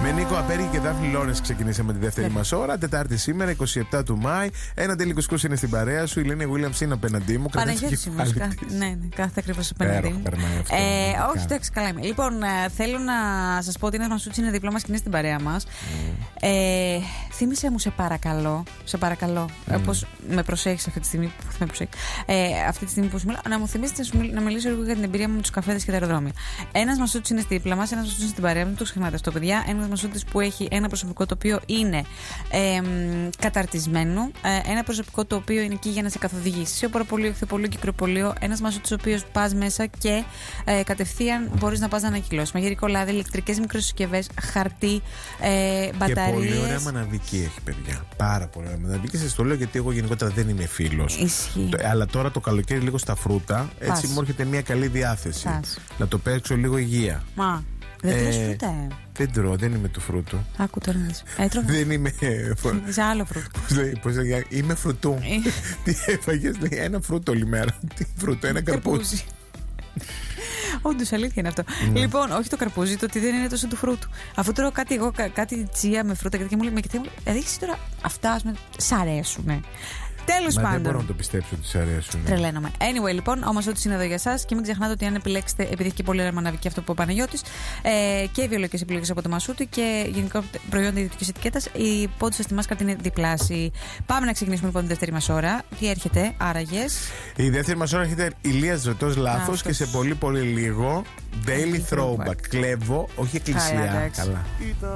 Με Νίκο Απέρη και Δάφνη Λόρενς ξεκινήσαμε τη δεύτερη μας ώρα. Τετάρτη σήμερα, 27 του Μάη. Ένα τέλειο κουσκούς είναι στην παρέα σου. Η Λένη Williams είναι απέναντί μου. Παναγιώτης είμαι. Ναι, κάθε ακριβώς απέναντί μου. Όχι, εντάξει, καλά είμαι. Λοιπόν, θέλω να σας πω ότι είναι Μασούτσι είναι δίπλα μας και είναι στην παρέα μας. Θύμισε μου, σε παρακαλώ. Όπως με προσέχεις αυτή τη στιγμή που θα με προσέχεις. Αυτή τη στιγμή που σου μιλάω, να μου θυμίσεις να μιλήσω λίγο για την εμπειρία μου με τους καφέδες και τα αεροδρόμια. Ένας Μασούτσης είναι δίπλα μας, ένας Μασούτσης είναι στην παρέα μου, μην το ξεχνάτε αυτό, παιδιά. Ένας Μασούτσης που έχει ένα προσωπικό το οποίο είναι καταρτισμένο, ένα προσωπικό το οποίο είναι εκεί για να σε καθοδηγήσει σε οπωροπολείο, ηχθιοπολείο, κυκλοπολείο. Ένας Μασούτσης ο οποίος πας μέσα και κατευθείαν μπορείς να πας να ανακυλώσεις. Μαγειρικό λάδι, ηλεκτρικές μικροσυσκευές, χαρτί, μπαταρίες. Και πολύ ωραία μαναβική έχει, παιδιά. Πάρα πολύ ωραία μαναβική. Σας το λέω γιατί εγώ γενικότερα δεν είμαι φίλος. Αλλά τώρα το καλοκαίρι λίγο στα φρούτα, έτσι μου έρχεται μια καλή διάθεση. Να το παίξω λίγο υγεία. Μα. Δεν τρως φρούτα, Δεν τρώω, δεν είμαι του φρούτου. Άκου τώρα να δεις. Δεν είμαι. Είσαι άλλο φρούτο. Πώς λέει, είμαι φρουτού. Τι έφαγες, λέει, ένα φρούτο όλη μέρα. Τι φρούτο, ένα καρπούζι. Όντως, αλήθεια είναι αυτό. Λοιπόν, όχι το καρπούζι, το ότι δεν είναι τόσο του φρούτου. Αφού τρώω κάτι τσία με φρούτα και μου λέει, εσύ τώρα αυτά σ' αρέσουνε. Τέλος πάντων. Δεν μπορώ να το πιστέψω ότι σε αρέσουν. Τρελαίνομαι. Anyway, λοιπόν, όμως ό,τι είναι εδώ για εσάς και μην ξεχνάτε ότι αν επιλέξετε, επειδή έχει και πολύ ωραία μαναβική αυτό που ο Παναγιώτης, και βιολογικές επιλογές από το Μασούτι και γενικά προϊόντα ιδιωτικής ετικέτας, η πόντου σας στη μάσκαρτη είναι διπλάση. Πάμε να ξεκινήσουμε λοιπόν τη δεύτερη μας ώρα. Τι έρχεται, άραγες? Η δεύτερη μας ώρα έρχεται Ηλίας Ρετός Λάθος και σε πολύ πολύ λίγο Daily Throwback. Κλέβω, όχι εκκλησιά. Καλά.